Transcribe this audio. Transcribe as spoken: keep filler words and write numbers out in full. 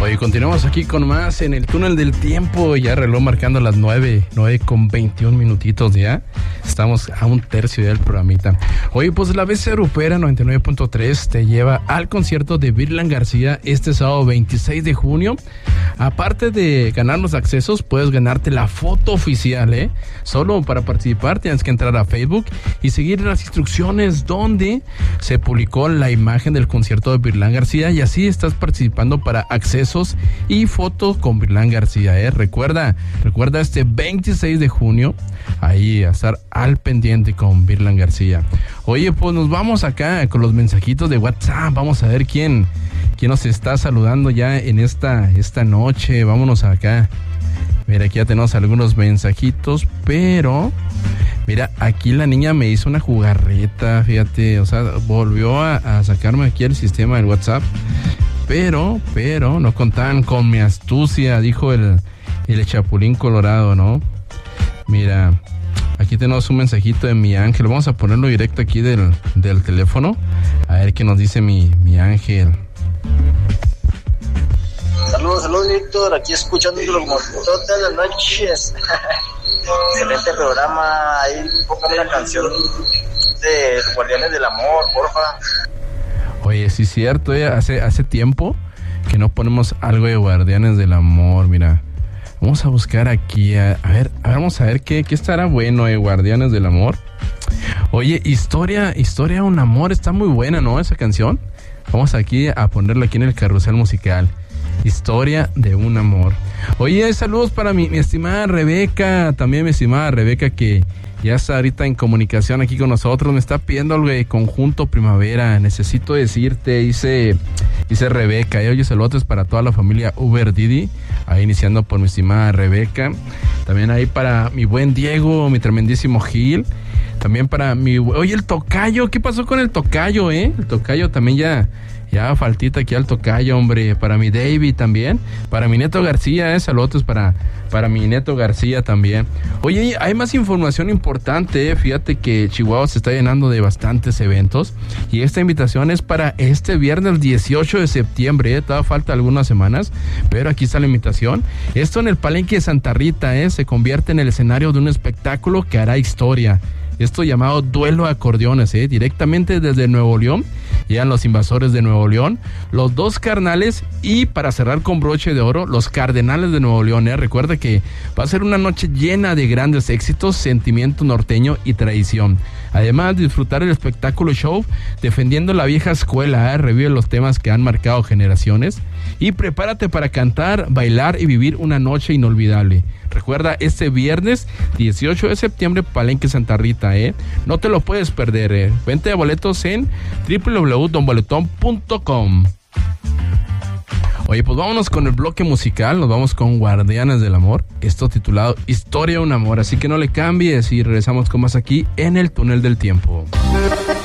Oye, continuamos aquí con más en el túnel del tiempo. Ya reloj marcando las nueve, nueve con veintiún minutitos ya. Estamos a un tercio del programita. Oye, pues la B C Grupera noventa y nueve punto tres te lleva al concierto de Virlan García este sábado veintiséis de junio. Aparte de ganar los accesos, puedes ganarte la foto oficial, ¿eh? Solo para participar tienes que entrar a Facebook y seguir las instrucciones donde se publicó la imagen del concierto de Virlan García, y así estás participando para accesos y fotos con Virlan García, ¿eh? Recuerda, recuerda este veintiséis de junio, ahí a estar al pendiente con Virlan García. Oye, pues nos vamos acá con los mensajitos de WhatsApp. Vamos a ver quién, quién nos está saludando ya en esta, esta noche. Vámonos acá. Mira, aquí ya tenemos algunos mensajitos, pero mira, aquí la niña me hizo una jugarreta, fíjate, o sea, volvió a, a sacarme aquí el sistema del WhatsApp, pero, pero no contaban con mi astucia, dijo el, el Chapulín Colorado, ¿no? Mira, aquí tenemos un mensajito de mi ángel, vamos a ponerlo directo aquí del, del teléfono, a ver qué nos dice mi, mi ángel. Saludos, saludos, Víctor, aquí escuchándolo como todas las noches. Excelente programa, ahí póngame la canción de Guardianes del Amor, porfa. Oye, sí es cierto, eh, hace, hace tiempo que no ponemos algo de Guardianes del Amor, mira. Vamos a buscar aquí, a, a ver, a ver, vamos a ver qué, qué estará bueno de Guardianes del Amor. Oye, historia, historia un amor, está muy buena, ¿no? Esa canción. Vamos aquí a ponerlo aquí en el carrusel musical. Historia de un amor. Oye, saludos para mi, mi estimada Rebeca, también mi estimada Rebeca, que ya está ahorita en comunicación aquí con nosotros. Me está pidiendo algo de Conjunto Primavera. Necesito decirte, dice, dice Rebeca. Y oye, saludos para toda la familia Uber Didi, ahí iniciando por mi estimada Rebeca. También ahí para mi buen Diego, mi tremendísimo Gil. También para mi... Oye, el tocayo, ¿qué pasó con el tocayo, eh? El tocayo también ya... Ya faltita aquí al tocayo, hombre. Para mi David también. Para mi Neto García, eh. Saludos para, para mi Neto García también. Oye, hay más información importante, eh. Fíjate que Chihuahua se está llenando de bastantes eventos. Y esta invitación es para este viernes dieciocho de septiembre, eh. Todavía falta algunas semanas, pero aquí está la invitación. Esto en el Palenque de Santa Rita, eh. Se convierte en el escenario de un espectáculo que hará historia. Esto llamado Duelo de Acordeones, ¿eh? Directamente desde Nuevo León. Llegan los Invasores de Nuevo León, los Dos Carnales y, para cerrar con broche de oro, los Cardenales de Nuevo León, ¿eh? Recuerda que va a ser una noche llena de grandes éxitos, sentimiento norteño y tradición. Además, disfrutar el espectáculo show defendiendo la vieja escuela, ¿eh? Revive los temas que han marcado generaciones y prepárate para cantar, bailar y vivir una noche inolvidable. Recuerda, este viernes dieciocho de septiembre, Palenque Santa Rita, ¿eh? No te lo puedes perder, ¿eh? Venta de boletos en doble u doble u doble u punto don boletón punto com. Oye, pues vámonos con el bloque musical, nos vamos con Guardianes del Amor, esto titulado Historia de un Amor, así que no le cambies y regresamos con más aquí en el Túnel del Tiempo.